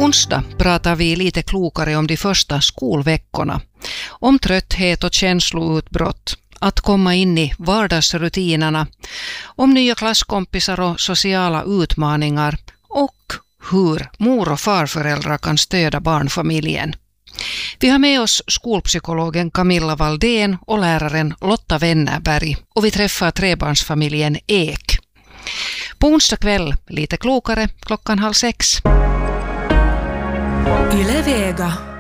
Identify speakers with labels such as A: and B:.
A: onsdag pratar vi lite klokare om de första skolveckorna. Om trötthet och känsloutbrott, att komma in i vardagsrutinerna, om nya klasskompisar och sociala utmaningar och hur mor- och farföräldrar kan stödja barnfamiljen. Vi har med oss skolpsykologen Camilla Valdén och läraren Lotta Wennerberg och vi träffar trebarnsfamiljen Ek. På onsdag kväll lite klokare 5:30.
B: Yle Vega.